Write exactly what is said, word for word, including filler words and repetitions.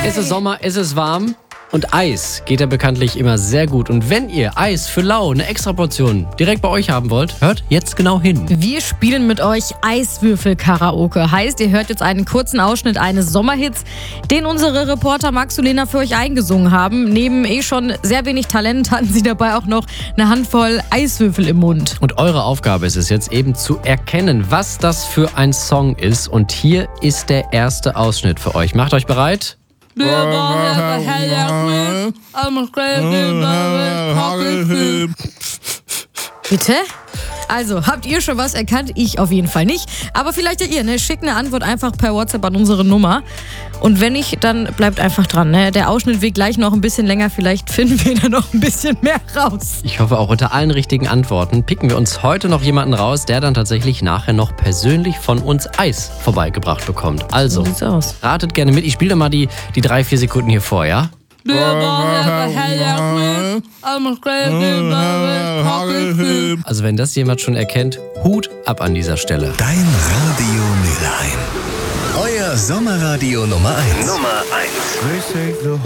Es ist Sommer, es ist warm und Eis geht ja bekanntlich immer sehr gut. Und wenn ihr Eis für lau, eine extra Portion, direkt bei euch haben wollt, hört jetzt genau hin. Wir spielen mit euch Eiswürfel-Karaoke. Heißt, ihr hört jetzt einen kurzen Ausschnitt eines Sommerhits, den unsere Reporter Max und Lena für euch eingesungen haben. Neben eh schon sehr wenig Talent hatten sie dabei auch noch eine Handvoll Eiswürfel im Mund. Und eure Aufgabe ist es jetzt eben zu erkennen, was das für ein Song ist. Und hier ist der erste Ausschnitt für euch. Macht euch bereit? Bitte? Also, habt ihr schon was erkannt? Ich auf jeden Fall nicht. Aber vielleicht ja ihr, ne? Schickt eine Antwort einfach per WhatsApp an unsere Nummer. Und wenn nicht, dann bleibt einfach dran, ne? Der Ausschnitt wird gleich noch ein bisschen länger. Vielleicht finden wir da noch ein bisschen mehr raus. Ich hoffe, auch unter allen richtigen Antworten picken wir uns heute noch jemanden raus, der dann tatsächlich nachher noch persönlich von uns Eis vorbeigebracht bekommt. Also, So sieht's aus. ratet gerne mit. Ich spiele mal die, die drei, vier Sekunden hier vor, ja? Also wenn das jemand schon erkennt, Hut ab an dieser Stelle. Dein Radio Mülheim. Euer Sommerradio Nummer eins. Nummer eins.